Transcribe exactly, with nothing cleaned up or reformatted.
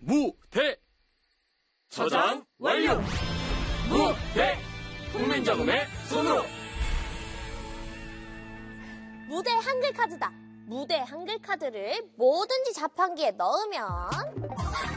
무대 저장 완료. 무대 국민정음의 손으로. 무대 한글 카드다. 무대 한글 카드를 뭐든지 자판기에 넣으면